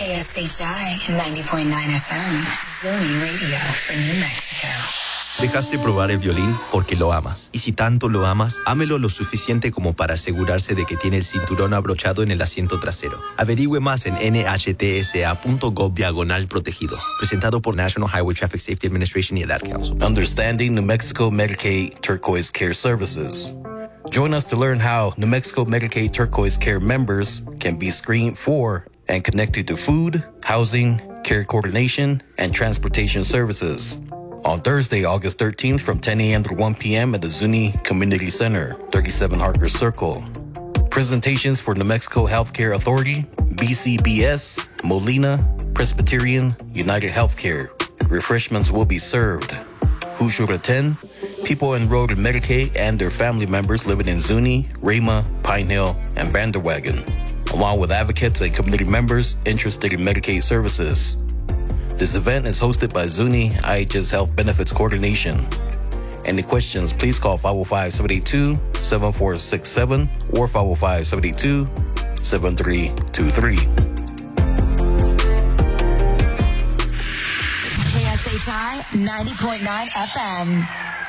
KSHI 90.9 FM, Zuni Radio for New Mexico. Dejaste probar el violín porque lo amas. Y si tanto lo amas, ámelo lo suficiente como para asegurarse de que tiene el cinturón abrochado en el asiento trasero. Averigüe más en nhtsa.gov/protegidos. Presentado por National Highway Traffic Safety Administration y el Ad Council. Understanding New Mexico Medicaid Turquoise Care Services. Join us to learn how New Mexico Medicaid Turquoise Care members can be screened for and connected to food, housing, care coordination, and transportation services. On Thursday, August 13th from 10 a.m. to 1 p.m. at the Zuni Community Center, 37 Harker Circle. Presentations for New Mexico Healthcare Authority, BCBS, Molina, Presbyterian, United Healthcare. Refreshments will be served. Who should attend? People enrolled in Medicaid and their family members living in Zuni, Rama, Pine Hill, and Vanderwagen, along with advocates and community members interested in Medicaid services. This event is hosted by Zuni IHS Health Benefits Coordination. Any questions, please call 505-782-7467 or 505-782-7323. KSHI 90.9 FM.